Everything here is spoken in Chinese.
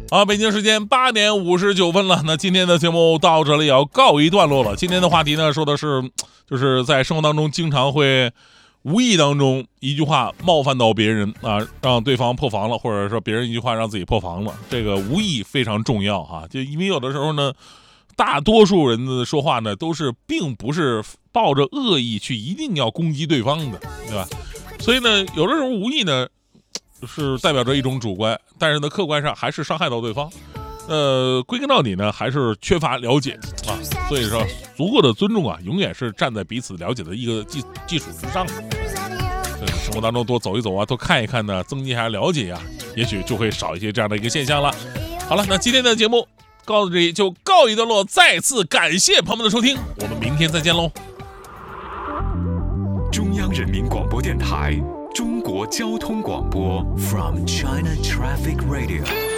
好，北京时间8点59分了。那今天的节目到这里也要告一段落了。今天的话题呢，说的是就是在生活当中经常会无意当中一句话冒犯到别人啊，让对方破防了，或者说别人一句话让自己破防了。这个无意非常重要哈，就因为有的时候呢，大多数人的说话呢都是并不是抱着恶意去一定要攻击对方的，对吧？所以呢，有的时候无意呢是代表着一种主观，但是呢客观上还是伤害到对方。归根到底呢，还是缺乏了解啊。所以说，足够的尊重啊，永远是站在彼此了解的一个基础之上的。所以生活当中多走一走啊，多看一看呢，增进一下了解啊，也许就会少一些这样的一个现象了。好了，那今天的节目到这里就告一段落，再次感谢朋友们的收听，我们明天再见喽。 中央人民广播电台中国交通广播 From China Traffic Radio